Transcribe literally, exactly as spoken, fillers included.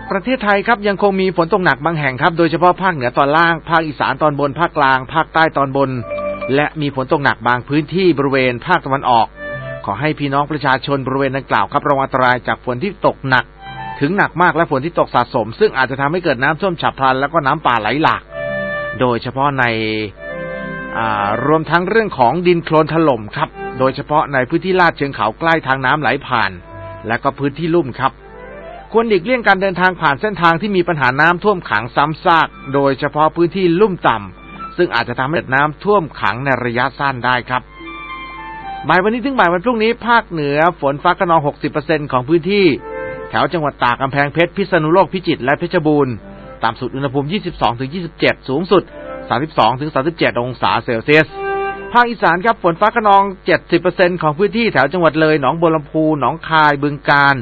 ประเทศไทยครับยังคงมีฝนตกหนักบางแห่งครับโดยเฉพาะภาคเหนือตอนล่างภาคอีสานตอนบนภาคกลางภาคใต้ตอนบนและมีฝนตกหนักบางพื้นที่บริเวณภาคตะวันออกขอให้พี่น้องประชาชนบริเวณดังกล่าวครับระวังอันตรายจากฝนที่ตกหนักถึงหนักมากและฝนที่ตกสะสมซึ่งอาจจะทำให้เกิดน้ำท่วมฉับพลันแล้วก็น้ำป่าไหลหลากโดยเฉพาะในรวมทั้งเรื่องของดินโคลนถล่มครับโดยเฉพาะในพื้นที่ลาดเชิงเขาใกล้ทางน้ำไหลผ่านและก็พื้นที่ลุ่มครับควรหลีกเลี่ยงการเดินทางผ่านเส้นทางที่มีปัญหาน้ำท่วมขังซ้ำซากโดยเฉพาะพื้นที่ลุ่มต่ำซึ่งอาจจะทำให้เกิดน้ำท่วมขังในระยะสั้นได้ครับบ่ายวันนี้ถึงบ่ายวันพรุ่งนี้ภาคเหนือฝนฟ้าคะนอง หกสิบเปอร์เซ็นต์ ของพื้นที่แถวจังหวัดตากกำแพงเพชรพิษณุโลกพิจิตรและเพชรบูรณ์ต่ำสุดอุณหภูมิ ยี่สิบสองถึงยี่สิบเจ็ด สูงสุด สามสิบสองถึงสามสิบเจ็ด องศาเซลเซียสภาคอีสานครับฝนฟ้าคะนอง เจ็ดสิบเปอร์เซ็นต์ ของพื้นที่แถวจังหวัดเลยหนองบัวลำพูหนองคายบึงกาฬ